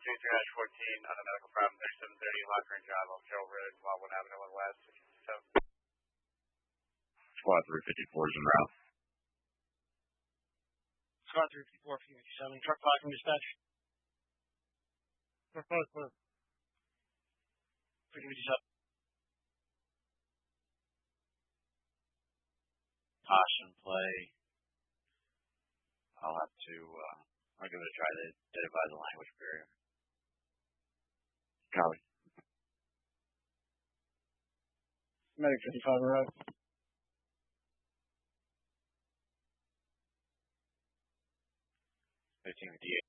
33-14 on a medical problem, 3730 Lock Range Drive off Joe Road, Wildwood Avenue and West. So. Squad 354 is en route. Squad 354 from 57. Truck 5 from dispatch. Truck 5. 357. Caution play. I'll give it a try to identify the language barrier. Copy. Medic 55 en route. DA